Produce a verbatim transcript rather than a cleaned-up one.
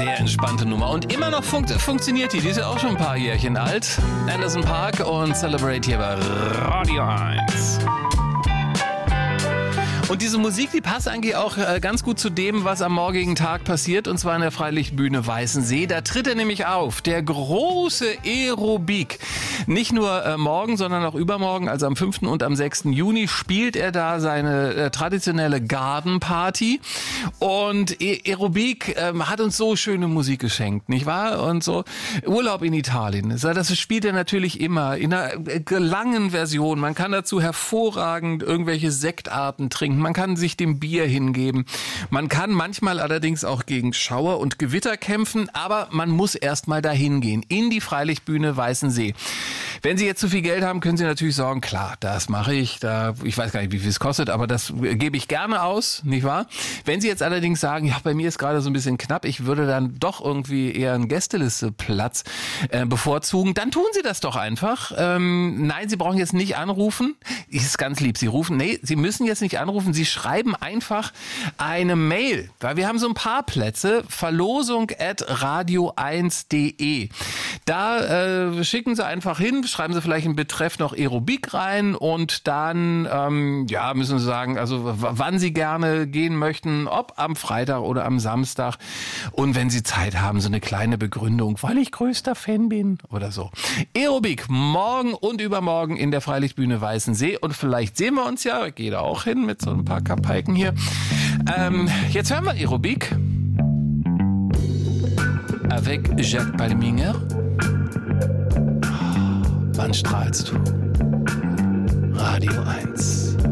Sehr entspannte Nummer. Und immer noch funkt, funktioniert die. Die ist ja auch schon ein paar Jährchen alt. Anderson .Paak und Celebrate hier bei Radio eins. Und diese Musik, die passt eigentlich auch äh, ganz gut zu dem, was am morgigen Tag passiert, und zwar in der Freilichtbühne Weißensee. Da tritt er nämlich auf, der große Aerobik. Nicht nur äh, morgen, sondern auch übermorgen, also am fünften und am sechsten Juni, spielt er da seine äh, traditionelle Garden Party. Und e- Aerobik äh, hat uns so schöne Musik geschenkt, nicht wahr? Und so Urlaub in Italien, das spielt er natürlich immer in einer langen Version. Man kann dazu hervorragend irgendwelche Sektarten trinken. Man kann sich dem Bier hingeben. Man kann manchmal allerdings auch gegen Schauer und Gewitter kämpfen, aber man muss erst mal dahin gehen, in die Freilichtbühne Weißensee. Wenn Sie jetzt zu viel Geld haben, können Sie natürlich sagen, klar, das mache ich, da, ich weiß gar nicht, wie viel es kostet, aber das gebe ich gerne aus, nicht wahr? Wenn Sie jetzt allerdings sagen, ja, bei mir ist gerade so ein bisschen knapp, ich würde dann doch irgendwie eher einen Gästelisteplatz äh, bevorzugen, dann tun Sie das doch einfach. Ähm, nein, Sie brauchen jetzt nicht anrufen, ist ganz lieb, Sie rufen, nee, Sie müssen jetzt nicht anrufen, Sie schreiben einfach eine Mail, weil wir haben so ein paar Plätze, verlosung at radio eins punkt de. Da äh, schicken Sie einfach hin, schreiben Sie vielleicht im Betreff noch Aerobik rein und dann ähm, ja, müssen Sie sagen, also w- wann Sie gerne gehen möchten, ob am Freitag oder am Samstag, und wenn Sie Zeit haben, so eine kleine Begründung, weil ich größter Fan bin oder so. Aerobik morgen und übermorgen in der Freilichtbühne Weißensee, und vielleicht sehen wir uns ja, ich gehe da auch hin mit so ein paar Kapaiken hier. Ähm, jetzt hören wir Aerobik avec Jacques Palminger. Wann strahlst du? Radio eins.